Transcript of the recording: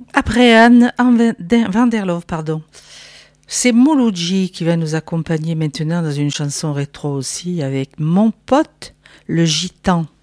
Après Anne van der Loof, c'est Mouloudji qui va nous accompagner maintenant dans une chanson rétro aussi avec Mon pote le gitan.